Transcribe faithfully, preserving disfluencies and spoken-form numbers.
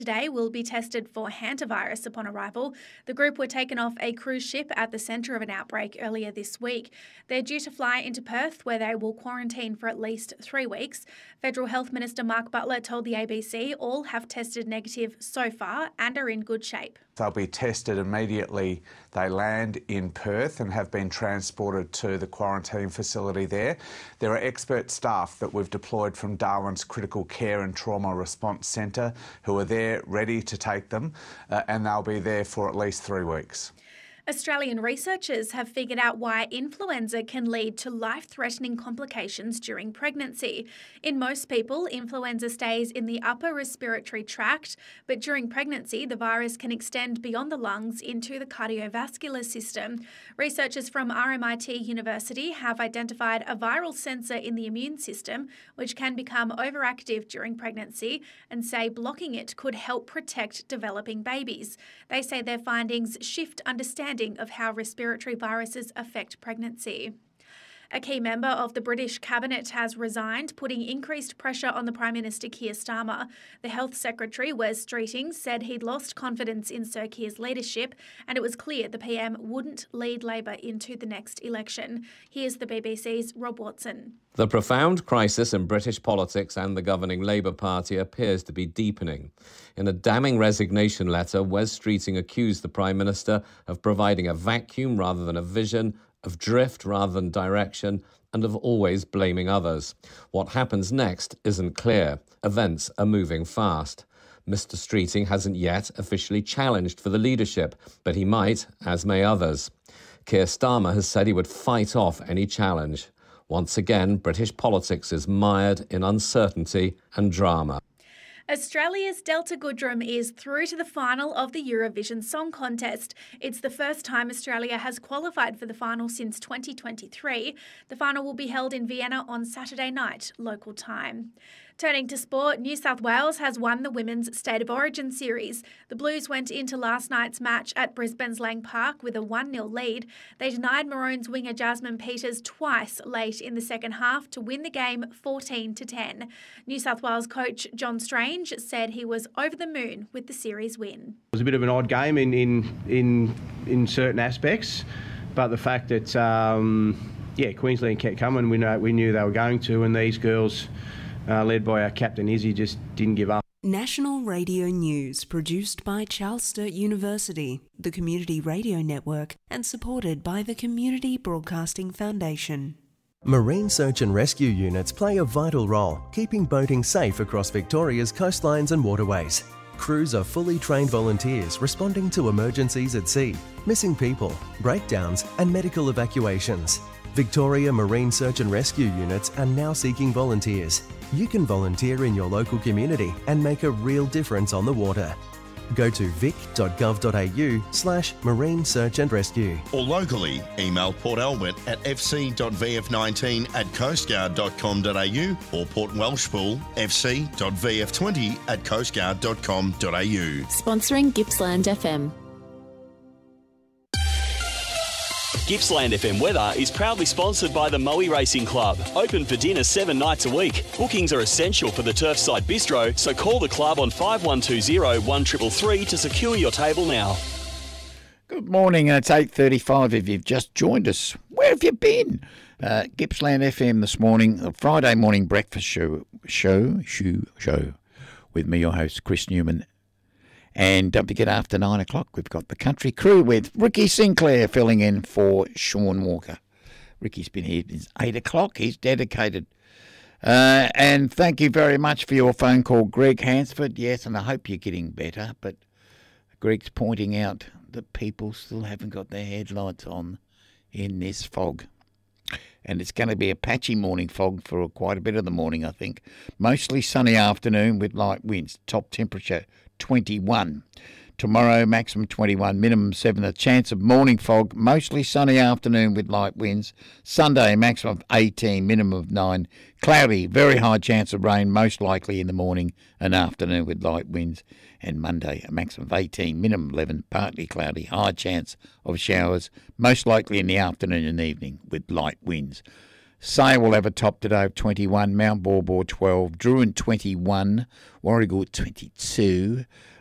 Today will be tested for hantavirus upon arrival. The group were taken off a cruise ship at the centre of an outbreak earlier this week. They're due to fly into Perth, where they will quarantine for at least three weeks. Federal Health Minister Mark Butler told the A B C all have tested negative so far and are in good shape. They'll be tested immediately they land in Perth and have been transported to the quarantine facility there. There are expert staff that we've deployed from Darwin's Critical Care and Trauma Response Centre who are there ready to take them, uh, and they'll be there for at least three weeks. Australian researchers have figured out why influenza can lead to life-threatening complications during pregnancy. In most people, influenza stays in the upper respiratory tract, but during pregnancy, the virus can extend beyond the lungs into the cardiovascular system. Researchers from R M I T University have identified a viral sensor in the immune system, which can become overactive during pregnancy, and say blocking it could help protect developing babies. They say their findings shift understanding of how respiratory viruses affect pregnancy. A key member of the British Cabinet has resigned, putting increased pressure on the Prime Minister Keir Starmer. The Health Secretary, Wes Streeting, said he'd lost confidence in Sir Keir's leadership, and it was clear the P M wouldn't lead Labor into the next election. Here's the B B C's Rob Watson. The profound crisis in British politics and the governing Labour Party appears to be deepening. In a damning resignation letter, Wes Streeting accused the Prime Minister of providing a vacuum rather than a vision, of drift rather than direction, and of always blaming others. What happens next isn't clear. Events are moving fast. Mister Streeting hasn't yet officially challenged for the leadership, but he might, as may others. Keir Starmer has said he would fight off any challenge. Once again, British politics is mired in uncertainty and drama. Australia's Delta Goodrem is through to the final of the Eurovision Song Contest. It's the first time Australia has qualified for the final since twenty twenty-three. The final will be held in Vienna on Saturday night, local time. Turning to sport, New South Wales has won the Women's State of Origin series. The Blues went into last night's match at Brisbane's Lang Park with a one nil lead. They denied Maroons winger Jasmine Peters twice late in the second half to win the game fourteen to ten. New South Wales coach John Strange said he was over the moon with the series win. It was a bit of an odd game in in in, in certain aspects, but the fact that um, yeah, Queensland kept coming, we know we knew they were going to, and these girls, Uh, led by our captain Izzy, just didn't give up. National Radio News, produced by Charles Sturt University, the Community Radio Network, and supported by the Community Broadcasting Foundation. Marine search and rescue units play a vital role, keeping boating safe across Victoria's coastlines and waterways. Crews are fully trained volunteers responding to emergencies at sea, missing people, breakdowns, and medical evacuations. Victoria Marine Search and Rescue units are now seeking volunteers. You can volunteer in your local community and make a real difference on the water. Go to vic.gov.au slash marine search and rescue. Or locally, email Port Albert at fc.vf19 at coastguard.com.au or Port Welshpool fc.vf20 at coastguard.com.au. Sponsoring Gippsland F M. Gippsland F M weather is proudly sponsored by the Moe Racing Club. Open for dinner seven nights a week. Bookings are essential for the Turfside Bistro, so call the club on five one two zero, one three three three to secure your table now. Good morning, and it's eight thirty-five if you've just joined us. Where have you been? Uh, Gippsland F M this morning, a Friday morning breakfast show, show, show, show, with me, your host, Chris Newman. And don't forget, after nine o'clock, we've got the Country Crew with Ricky Sinclair filling in for Sean Walker. Ricky's been here since eight o'clock. He's dedicated. Uh, and thank you very much for your phone call, Greg Hansford. Yes, and I hope you're getting better. But Greg's pointing out that people still haven't got their headlights on in this fog. And it's going to be a patchy morning fog for quite a bit of the morning, I think. Mostly sunny afternoon with light winds. Top temperature twenty-one. Tomorrow, maximum twenty-one, minimum seven. A chance of morning fog, mostly sunny afternoon with light winds. Sunday, maximum of eighteen, minimum of nine. Cloudy, very high chance of rain, most likely in the morning and afternoon with light winds. And Monday, a maximum of eighteen, minimum eleven, partly cloudy, high chance of showers, most likely in the afternoon and evening with light winds. Sale will have a top today of twenty-one, Mount Borbor twelve, Druin twenty-one, Warragul twenty-two,